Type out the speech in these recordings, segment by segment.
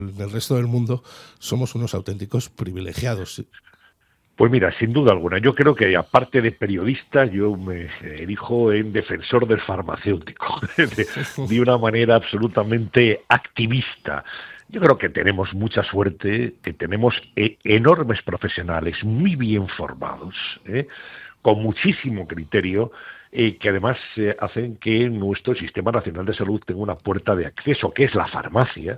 el resto del mundo somos unos auténticos privilegiados. ¿Sí? Pues mira, sin duda alguna, yo creo que aparte de periodista, yo me erijo en defensor del farmacéutico, de una manera absolutamente activista. Yo creo que tenemos mucha suerte, que tenemos enormes profesionales muy bien formados, con muchísimo criterio, que además hacen que nuestro Sistema Nacional de Salud tenga una puerta de acceso, que es la farmacia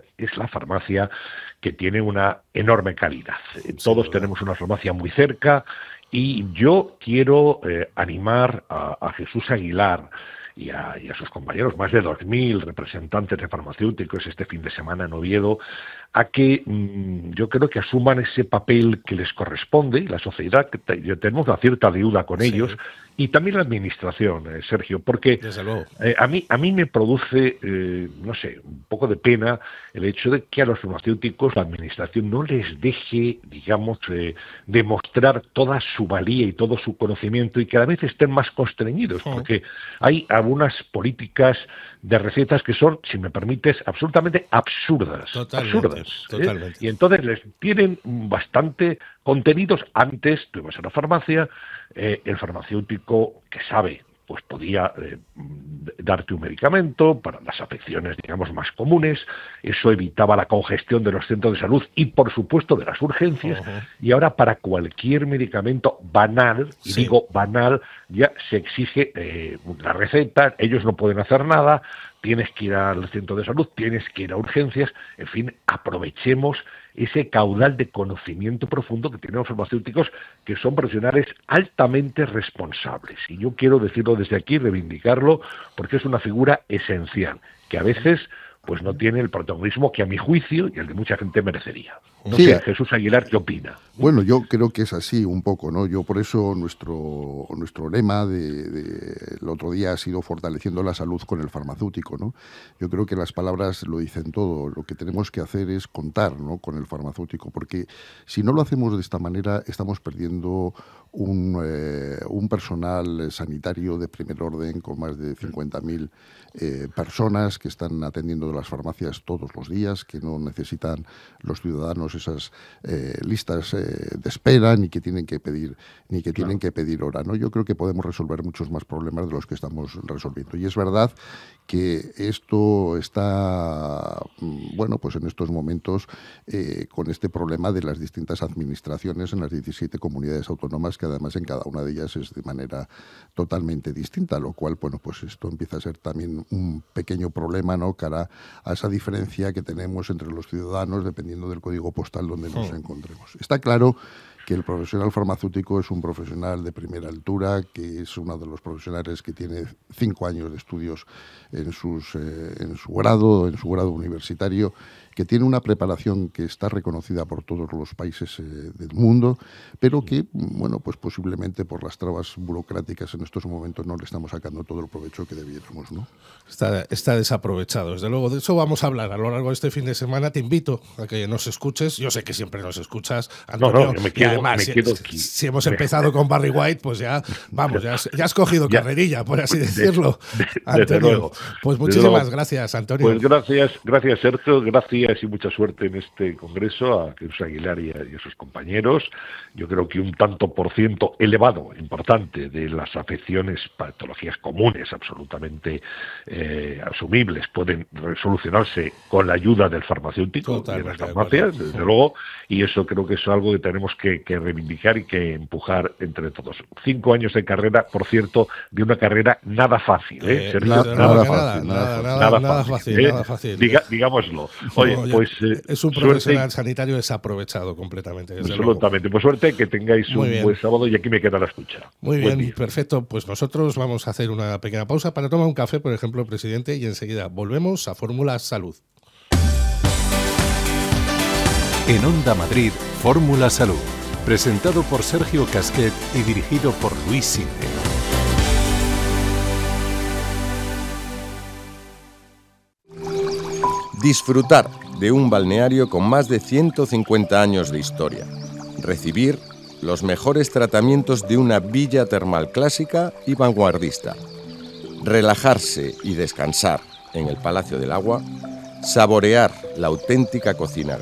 que tiene una enorme calidad. Todos tenemos una farmacia muy cerca y yo quiero animar a Jesús Aguilar y a sus compañeros, más de 2.000 representantes de farmacéuticos este fin de semana en Oviedo, a que yo creo que asuman ese papel que les corresponde, la sociedad, que tenemos una cierta deuda con ellos, y también la administración, Sergio, porque a mí me produce, no sé, un poco de pena el hecho de que a los farmacéuticos la administración no les deje, digamos, demostrar toda su valía y todo su conocimiento y cada vez estén más constreñidos, porque hay algunas políticas de recetas que son, si me permites, absolutamente absurdas. Totalmente. Y entonces les tienen bastante contenidos. Antes, tú ibas a la farmacia, el farmacéutico que sabe, pues podía darte un medicamento para las afecciones, digamos, más comunes. Eso evitaba la congestión de los centros de salud y, por supuesto, de las urgencias. Y ahora, para cualquier medicamento banal, y digo banal, ya se exige la receta, ellos no pueden hacer nada, tienes que ir al centro de salud, tienes que ir a urgencias, en fin, aprovechemos ese caudal de conocimiento profundo que tienen los farmacéuticos, que son profesionales altamente responsables. Y yo quiero decirlo desde aquí, reivindicarlo, porque es una figura esencial, que a veces pues no tiene el protagonismo que a mi juicio y el de mucha gente merecería. No sé, Jesús Aguilar, ¿qué opina? Bueno, yo creo que es así un poco, ¿no? Yo por eso nuestro lema el otro día ha sido fortaleciendo la salud con el farmacéutico, ¿no? Yo creo que las palabras lo dicen todo. Lo que tenemos que hacer es contar, ¿no?, con el farmacéutico, porque si no lo hacemos de esta manera estamos perdiendo un personal sanitario de primer orden con más de 50.000 personas que están atendiendo de las farmacias todos los días, que no necesitan los ciudadanos esas listas de espera ni que tienen que pedir hora, ¿no? Yo creo que podemos resolver muchos más problemas de los que estamos resolviendo. Y es verdad que esto está, bueno, pues en estos momentos con este problema de las distintas administraciones en las 17 comunidades autónomas, que además en cada una de ellas es de manera totalmente distinta, lo cual, bueno, pues esto empieza a ser también un pequeño problema, ¿no?, cara a esa diferencia que tenemos entre los ciudadanos dependiendo del código postal donde nos encontremos. Está claro que el profesional farmacéutico es un profesional de primera altura, que es uno de los profesionales que tiene 5 años de estudios en su grado universitario, que tiene una preparación que está reconocida por todos los países del mundo, pero que, bueno, pues posiblemente por las trabas burocráticas en estos momentos no le estamos sacando todo el provecho que debiéramos, ¿no? Está desaprovechado, desde luego. De eso vamos a hablar a lo largo de este fin de semana. Te invito a que nos escuches. Yo sé que siempre nos escuchas, Antonio. Y además, si hemos empezado con Barry White, pues ya, vamos, ya has cogido carrerilla, por así decirlo. Desde luego. Pues muchísimas gracias, Antonio. Pues gracias, Sergio. Gracias y mucha suerte en este congreso a Jesús Aguilar y a sus compañeros. Yo creo que un tanto por ciento elevado, importante, de las afecciones, patologías comunes, absolutamente asumibles, pueden solucionarse con la ayuda del farmacéutico, de las farmacias, desde luego, y eso creo que es algo que tenemos que reivindicar y que empujar entre todos. 5 años de carrera, por cierto, de una carrera nada fácil, nada fácil. Digámoslo. Oye, pues es un profesional sanitario desaprovechado completamente. Absolutamente. Pues suerte, que tengáis un buen sábado y aquí me queda la escucha. Muy bien, perfecto. Pues nosotros vamos a hacer una pequeña pausa para tomar un café, por ejemplo, presidente, y enseguida volvemos a Fórmula Salud. En Onda Madrid, Fórmula Salud, presentado por Sergio Casquet y dirigido por Luis Sinde. Disfrutar de un balneario con más de 150 años de historia. Recibir los mejores tratamientos de una villa termal clásica y vanguardista. Relajarse y descansar en el Palacio del Agua Saborear la auténtica cocina